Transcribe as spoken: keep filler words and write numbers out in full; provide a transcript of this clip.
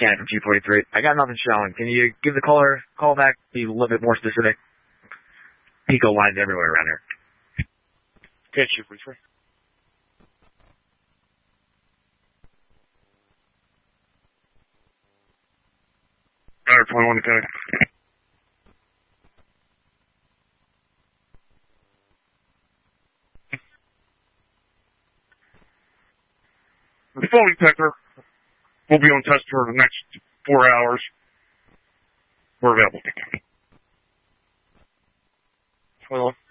Ken from G forty-three. I got nothing showing. Can you give the caller call back? Be a little bit more specific. Pico lines everywhere around here. Ken, G forty-three. Alright, twenty-one to Kenny. The phone detector will be on test for the next four hours. We're available. twenty-one.